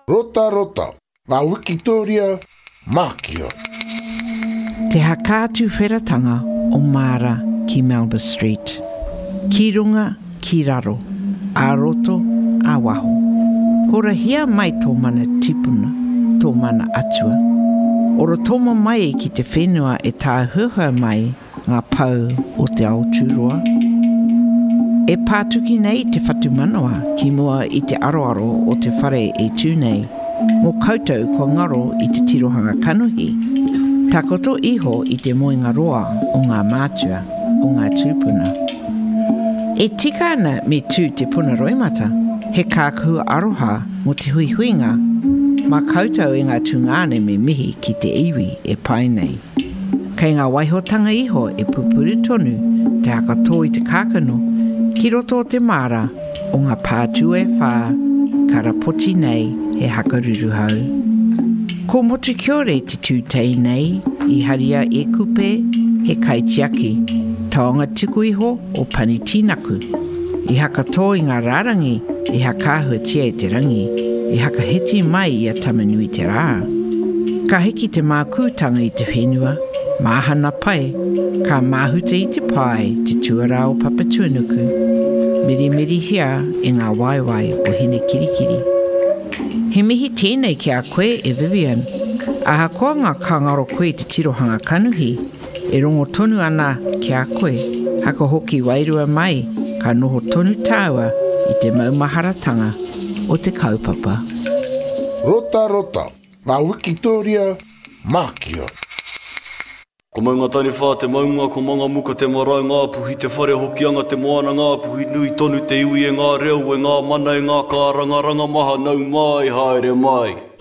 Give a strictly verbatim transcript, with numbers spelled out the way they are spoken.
Rota rota, ngā Wikitoria Mākio. Te hakātu wheratanga o Mara ki Melba Street. Ki runga, ki raro, a roto, a waho. Hora hia mai tō mana tipuna, tō mana atua. Ora tōma mai ki te whenua e tā huhua mai ngā pau o te Aotearoa. E pātuki nei te whatu manawa ki mua i te aroaro o te whare e tūnei. Mō koutou ko ngaro i te tirohanga kanuhi. Takoto iho i te moenga roa o ngā mātua o ngā tūpuna. E tika ana me tū te puna roimata, he kākua aroha mo te huihuinga, ma koutou e ngā tūngane me mihi ki te iwi e pai nei. Kei ngā waihotanga iho e pupuri tonu te hakato i te kākano, ki roto o te mara o ngā pātua e whā, karapoti nei he hakaruru hau. Ko motu kiore te tūtei nei, i haria e kupe, he kaitiaki, taonga tiku iho o pani tinaku. I hakato i ngā rārangi, i hakahua tia e te rangi, i hakaheti mai i a tamanui te rā. Ka hiki te mākūtanga i te whenua, māhana pai, ka māhuta i te pai te tuara o Papatuanuku. Miri miri hia e ngā waiwai o hine kirikiri. He mihi tēnei ki a koe e Vivian. Aha koa ngā kāngaro koe te tirohanga kanuhi, e rongo tonu ana ki a koe, haka hoki wairua mai, ka noho tonu tāua i te maumaharatanga o te kaupapa. Rota rota, ngā Wikitoria Mākio. Ko maunga tani whā te maunga, ko manga muka te marae ngā puhi, te whare hokianga te moana ngā puhi, nui tonu te iwi e ngā reo, e ngā mana e ngā kāranga, ranga maha nau mai, haere mai.